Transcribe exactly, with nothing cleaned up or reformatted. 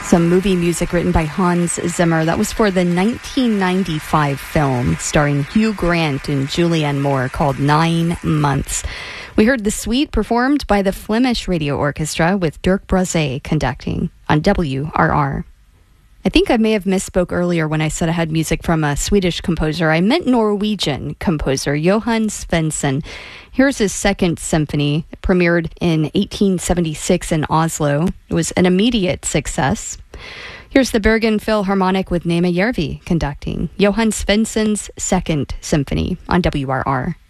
Some movie music written by Hans Zimmer. That was for the nineteen ninety-five film starring Hugh Grant and Julianne Moore called Nine Months. We heard The Suite performed by the Flemish Radio Orchestra with Dirk Brazé conducting on W R R. I think I may have misspoke earlier when I said I had music from a Swedish composer. I meant Norwegian composer Johann Svensson. Here's his second symphony. It premiered in eighteen seventy-six in Oslo. It was an immediate success. Here's the Bergen Philharmonic with Nema Järvi conducting Johann Svensson's second symphony on W R R.